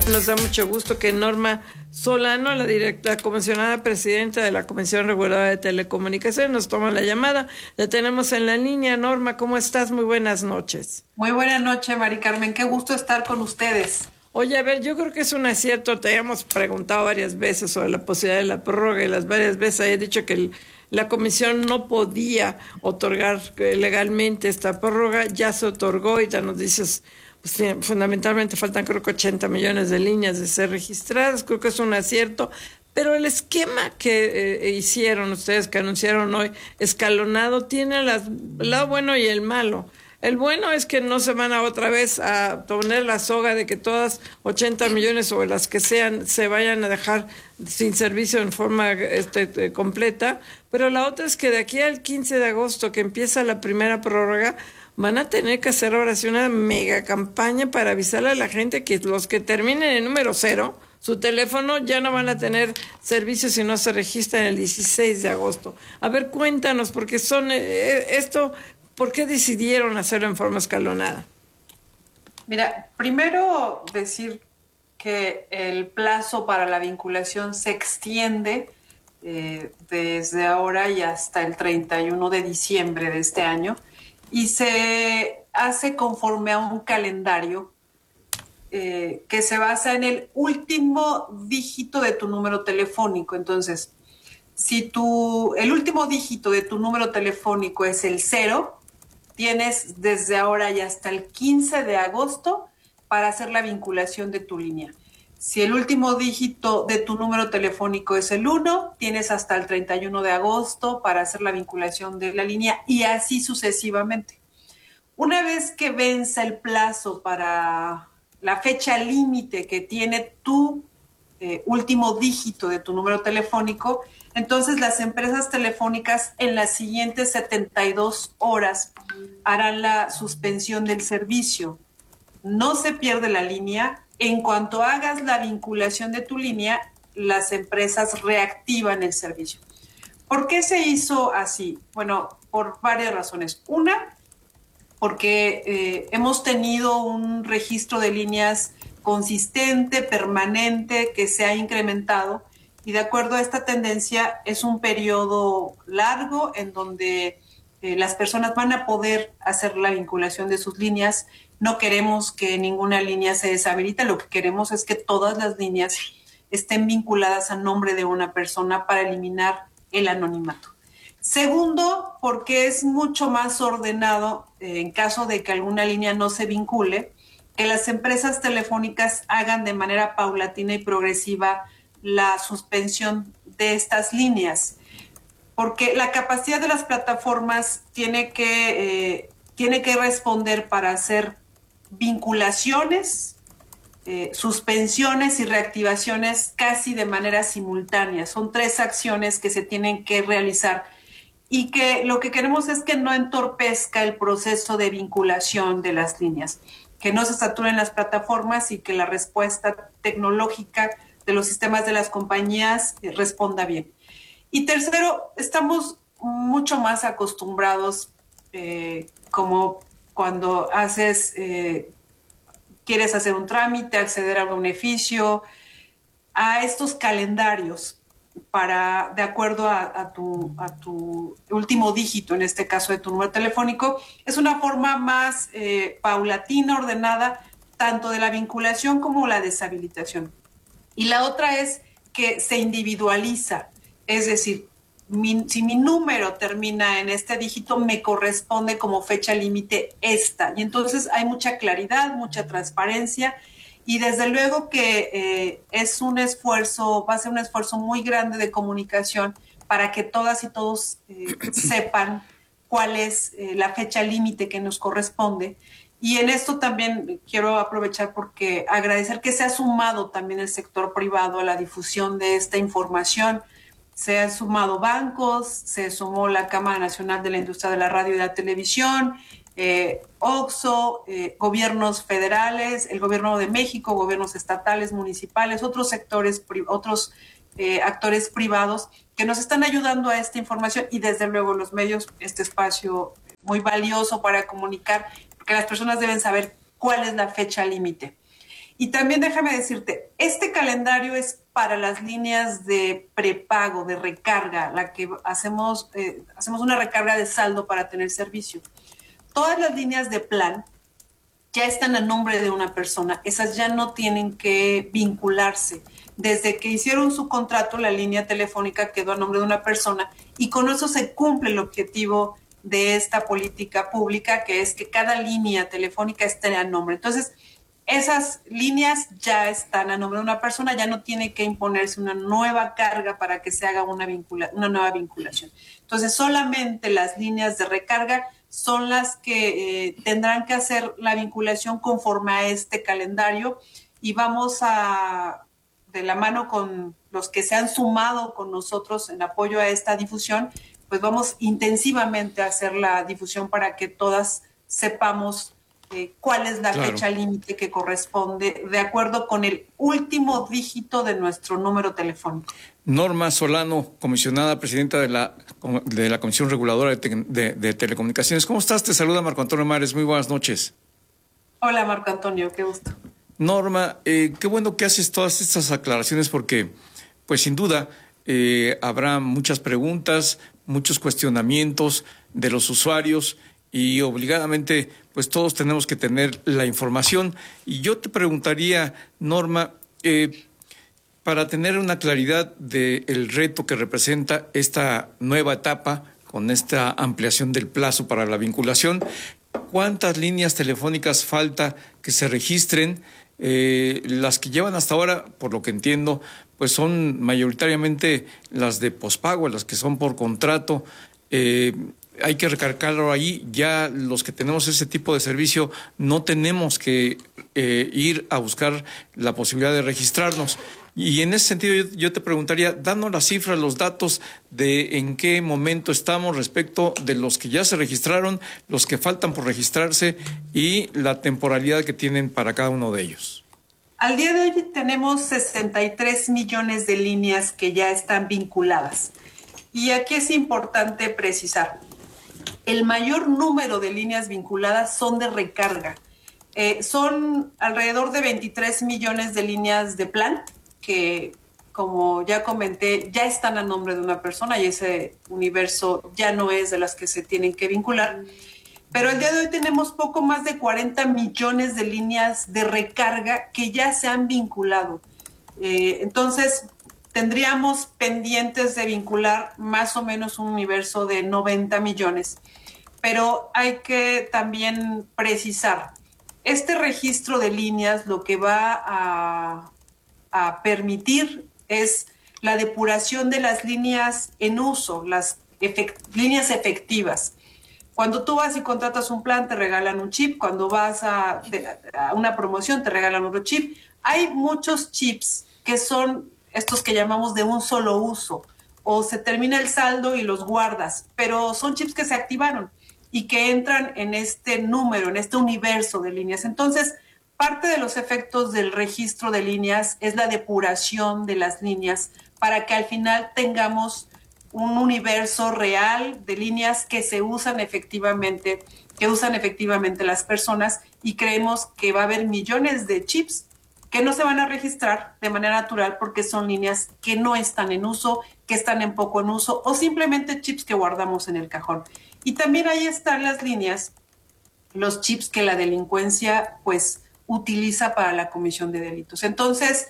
Nos da mucho gusto que Norma Solano, la comisionada presidenta de la Comisión Reguladora de Telecomunicaciones, nos toma la llamada. La tenemos en la línea. Norma, ¿cómo estás? Muy buenas noches. Muy buena noche, Mari Carmen. Qué gusto estar con ustedes. Oye, a ver, yo creo que es un acierto. Te habíamos preguntado varias veces sobre la posibilidad de la prórroga y las varias veces había dicho que la comisión no podía otorgar legalmente esta prórroga. Ya se otorgó y ya nos dices, pues fundamentalmente faltan creo que 80 millones de líneas de ser registradas. Creo que es un acierto. Pero el esquema que hicieron ustedes, que anunciaron hoy, escalonado, tiene el lado bueno y el malo. El bueno es que no se van a otra vez a poner la soga de que todas 80 millones o las que sean se vayan a dejar sin servicio en forma completa, pero la otra es que de aquí al 15 de agosto que empieza la primera prórroga, van a tener que hacer ahora sí una mega campaña para avisarle a la gente que los que terminen en número 0, su teléfono ya no van a tener servicio si no se registran el 16 de agosto. A ver, cuéntanos, porque ¿por qué decidieron hacerlo en forma escalonada? Mira, primero decir que el plazo para la vinculación se extiende desde ahora y hasta el 31 de diciembre de este año y se hace conforme a un calendario que se basa en el último dígito de tu número telefónico. Entonces, si el último dígito de tu número telefónico es el 0, tienes desde ahora y hasta el 15 de agosto para hacer la vinculación de tu línea. Si el último dígito de tu número telefónico es el 1, tienes hasta el 31 de agosto para hacer la vinculación de la línea y así sucesivamente. Una vez que venza el plazo para la fecha límite que tiene tu último dígito de tu número telefónico, entonces las empresas telefónicas en las siguientes 72 horas harán la suspensión del servicio. No se pierde la línea. En cuanto hagas la vinculación de tu línea, las empresas reactivan el servicio. ¿Por qué se hizo así? Bueno, por varias razones. Una, porque hemos tenido un registro de líneas consistente, permanente, que se ha incrementado, y de acuerdo a esta tendencia es un periodo largo en donde las personas van a poder hacer la vinculación de sus líneas. No queremos que ninguna línea se deshabilite, lo que queremos es que todas las líneas estén vinculadas a nombre de una persona para eliminar el anonimato. Segundo, porque es mucho más ordenado en caso de que alguna línea no se vincule, que las empresas telefónicas hagan de manera paulatina y progresiva la suspensión de estas líneas, porque la capacidad de las plataformas tiene que responder para hacer vinculaciones, suspensiones y reactivaciones casi de manera simultánea. Son 3 acciones que se tienen que realizar y que lo que queremos es que no entorpezca el proceso de vinculación de las líneas, que no se saturen las plataformas y que la respuesta tecnológica de los sistemas de las compañías responda bien. Y tercero, estamos mucho más acostumbrados, como cuando quieres hacer un trámite, acceder a un beneficio, a estos calendarios de acuerdo a tu último dígito, en este caso de tu número telefónico. Es una forma más paulatina, ordenada, tanto de la vinculación como la deshabilitación. Y la otra es que se individualiza, es decir, si mi número termina en este dígito, me corresponde como fecha límite esta. Y entonces hay mucha claridad, mucha transparencia, y desde luego que va a ser un esfuerzo muy grande de comunicación para que todas y todos sepan cuál es la fecha límite que nos corresponde. Y en esto también quiero aprovechar porque agradecer que se ha sumado también el sector privado a la difusión de esta información. Se han sumado bancos, se sumó la Cámara Nacional de la Industria de la Radio y la Televisión, OXXO, gobiernos federales, el gobierno de México, gobiernos estatales, municipales, otros sectores, otros actores privados que nos están ayudando a esta información, y desde luego los medios, este espacio muy valioso para comunicar, porque las personas deben saber cuál es la fecha límite. Y también déjame decirte, este calendario es para las líneas de prepago, de recarga, la que hacemos una recarga de saldo para tener servicio. Todas las líneas de plan ya están a nombre de una persona, esas ya no tienen que vincularse. Desde que hicieron su contrato, la línea telefónica quedó a nombre de una persona y con eso se cumple el objetivo de esta política pública, que es que cada línea telefónica esté a nombre. Entonces, esas líneas ya están a nombre de una persona, ya no tiene que imponerse una nueva carga para que se haga una nueva vinculación. Entonces, solamente las líneas de recarga son las que tendrán que hacer la vinculación conforme a este calendario y vamos de la mano con los que se han sumado con nosotros en apoyo a esta difusión, pues vamos intensivamente a hacer la difusión para que todas sepamos cuál es la fecha límite que corresponde de acuerdo con el último dígito de nuestro número telefónico. Norma Solano, comisionada presidenta de la Comisión Reguladora de Telecomunicaciones. ¿Cómo estás? Te saluda Marco Antonio Mares. Muy buenas noches. Hola, Marco Antonio. Qué gusto. Norma, qué bueno que haces todas estas aclaraciones porque, pues sin duda, habrá muchas preguntas, muchos cuestionamientos de los usuarios y obligadamente, pues todos tenemos que tener la información. Y yo te preguntaría, Norma, para tener una claridad del reto que representa esta nueva etapa con esta ampliación del plazo para la vinculación, ¿cuántas líneas telefónicas falta que se registren? Las que llevan hasta ahora, por lo que entiendo, pues son mayoritariamente las de pospago, las que son por contrato. Hay que recargarlo ahí. Ya los que tenemos ese tipo de servicio no tenemos que ir a buscar la posibilidad de registrarnos. Y en ese sentido yo te preguntaría, danos las cifras, los datos de en qué momento estamos respecto de los que ya se registraron, los que faltan por registrarse y la temporalidad que tienen para cada uno de ellos. Al día de hoy tenemos 63 millones de líneas que ya están vinculadas. Y aquí es importante precisar, el mayor número de líneas vinculadas son de recarga. Son alrededor de 23 millones de líneas de plan, que como ya comenté, ya están a nombre de una persona y ese universo ya no es de las que se tienen que vincular. Pero el día de hoy tenemos poco más de 40 millones de líneas de recarga que ya se han vinculado. Entonces, tendríamos pendientes de vincular más o menos un universo de 90 millones. Pero hay que también precisar, este registro de líneas lo que va a permitir es la depuración de las líneas en uso, las líneas efectivas. Cuando tú vas y contratas un plan, te regalan un chip. Cuando vas a una promoción, te regalan otro chip. Hay muchos chips que son estos que llamamos de un solo uso, o se termina el saldo y los guardas, pero son chips que se activaron y que entran en este número, en este universo de líneas. Entonces, parte de los efectos del registro de líneas es la depuración de las líneas para que al final tengamos un universo real de líneas que se usan efectivamente, las personas, y creemos que va a haber millones de chips que no se van a registrar de manera natural porque son líneas que no están en uso, que están en poco en uso o simplemente chips que guardamos en el cajón. Y también ahí están las líneas, los chips que la delincuencia pues utiliza para la comisión de delitos. Entonces,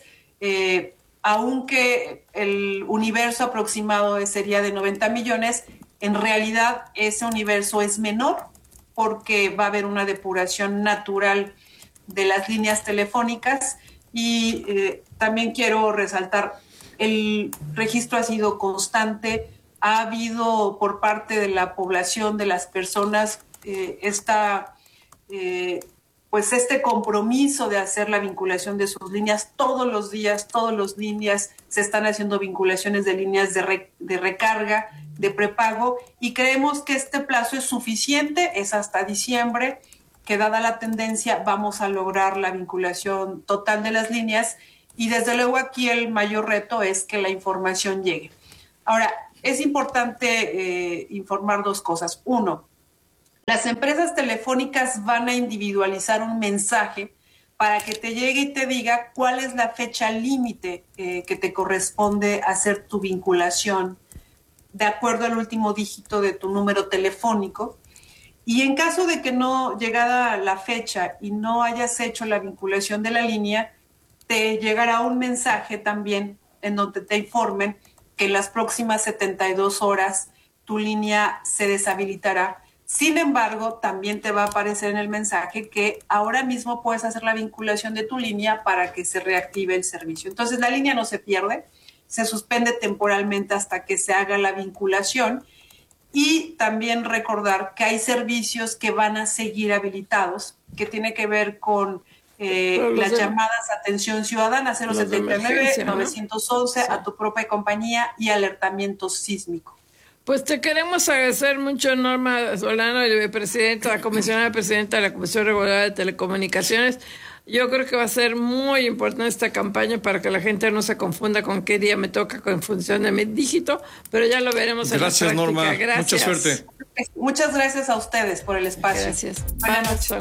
aunque el universo aproximado sería de 90 millones, en realidad ese universo es menor porque va a haber una depuración natural de las líneas telefónicas y también quiero resaltar, el registro ha sido constante, ha habido por parte de la población, de las personas, este compromiso de hacer la vinculación de sus líneas todos los días se están haciendo vinculaciones de líneas de recarga, de prepago, y creemos que este plazo es suficiente, es hasta diciembre, que dada la tendencia vamos a lograr la vinculación total de las líneas, y desde luego aquí el mayor reto es que la información llegue. Ahora, es importante informar dos cosas. Uno, las empresas telefónicas van a individualizar un mensaje para que te llegue y te diga cuál es la fecha límite que te corresponde hacer tu vinculación de acuerdo al último dígito de tu número telefónico. Y en caso de que no llegada la fecha y no hayas hecho la vinculación de la línea, te llegará un mensaje también en donde te informen que en las próximas 72 horas tu línea se deshabilitará. Sin embargo, también te va a aparecer en el mensaje que ahora mismo puedes hacer la vinculación de tu línea para que se reactive el servicio. Entonces, la línea no se pierde, se suspende temporalmente hasta que se haga la vinculación. Y también recordar que hay servicios que van a seguir habilitados, que tiene que ver con las llamadas a atención ciudadana 079, 911, sí, a tu propia compañía y alertamiento sísmico. Pues te queremos agradecer mucho, Norma Solano, presidenta, comisionada presidenta de la Comisión Reguladora de Telecomunicaciones. Yo creo que va a ser muy importante esta campaña para que la gente no se confunda con qué día me toca en función de mi dígito, pero ya lo veremos en la práctica. Gracias, Norma. Gracias. Mucha suerte. Muchas gracias a ustedes por el espacio. Gracias. Buenas noches.